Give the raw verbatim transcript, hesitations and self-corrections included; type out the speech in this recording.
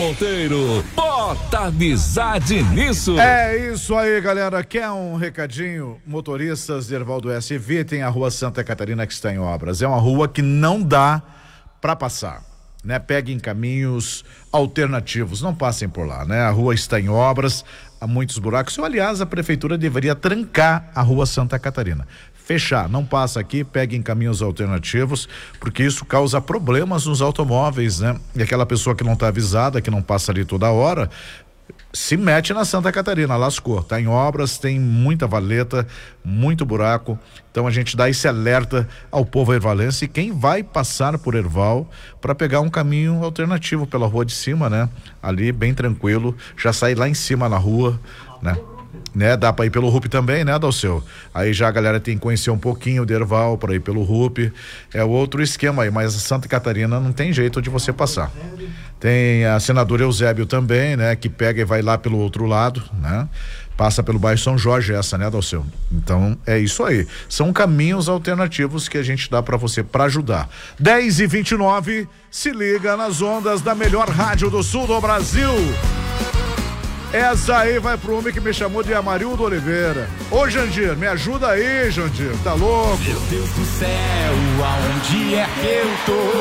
Monteiro, bota amizade nisso. É isso aí, galera. Quer um recadinho? Motoristas de Hervaldo S. evitem a rua Santa Catarina que está em obras. É uma rua que não dá para passar, né? Peguem caminhos alternativos, não passem por lá, né? A rua está em obras, há muitos buracos. Aliás, a prefeitura deveria trancar a rua Santa Catarina. Fechar, não passa aqui, peguem caminhos alternativos, porque isso causa problemas nos automóveis, né? E aquela pessoa que não está avisada, que não passa ali toda hora, se mete na Santa Catarina, lascou. Tá em obras, tem muita valeta, muito buraco. Então a gente dá esse alerta ao povo hervalense e quem vai passar por Herval para pegar um caminho alternativo pela rua de cima, né? Ali bem tranquilo, já sai lá em cima na rua, né? Né? Dá para ir pelo R U P também, né, Dalceu? Aí já a galera tem que conhecer um pouquinho de Herval para ir pelo R U P. É outro esquema aí, mas Santa Catarina não tem jeito de você passar. Tem a senadora Eusébio também, né, que pega e vai lá pelo outro lado, né? Passa pelo bairro São Jorge essa, né, Dalceu? Então é isso aí. São caminhos alternativos que a gente dá para você para ajudar. dez e vinte e nove, se liga nas ondas da melhor rádio do sul do Brasil. Essa aí vai pro homem que me chamou de Amarildo Oliveira. Ô Jandir, me ajuda aí, Jandir, tá louco? Meu Deus do céu, aonde é que eu tô?